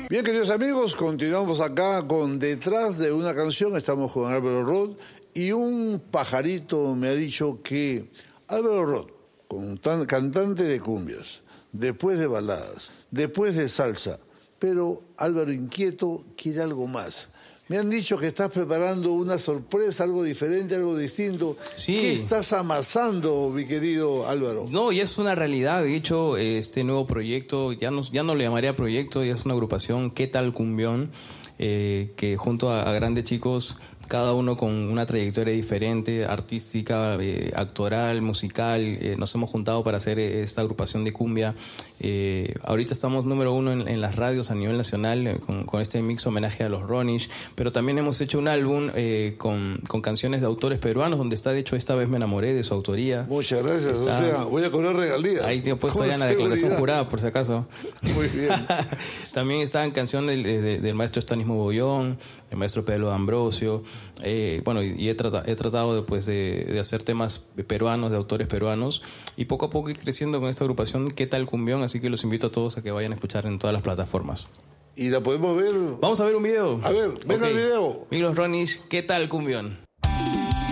Bien, queridos amigos, continuamos acá con Detrás de una canción. Estamos con Álvaro Roth y un pajarito me ha dicho que Álvaro Roth, cantante de cumbias, después de baladas, después de salsa, pero Álvaro inquieto quiere algo más. Me han dicho que estás preparando una sorpresa, algo diferente, algo distinto. Sí. ¿Qué estás amasando, mi querido Álvaro? No, ya es una realidad. De hecho, este nuevo proyecto, ya no lo llamaría proyecto, ya es una agrupación, ¿Qué tal Cumbión? Que junto a grandes chicos, cada uno con una trayectoria diferente, artística, actoral, musical, nos hemos juntado para hacer esta agrupación de cumbia. Ahorita estamos número 1 en las radios a nivel nacional con este mix homenaje a los Ronish, pero también hemos hecho un álbum con canciones de autores peruanos, donde está, de hecho, Esta vez me enamoré, de su autoría. Muchas gracias, está, o sea, voy a cobrar regalías. Ahí te he puesto ya en la declaración jurada, por si acaso. Muy bien. También estaban canciones del maestro Estanismo Bollón, el maestro Pedro Ambrosio. Bueno, y he tratado de hacer temas peruanos, de autores peruanos, y poco a poco ir creciendo con esta agrupación ¿Qué tal Cumbión? Así que los invito a todos a que vayan a escuchar en todas las plataformas. ¿Y la podemos ver? Vamos a ver un video. A ver, venga el video. Miglos Ronish, ¿Qué tal Cumbión?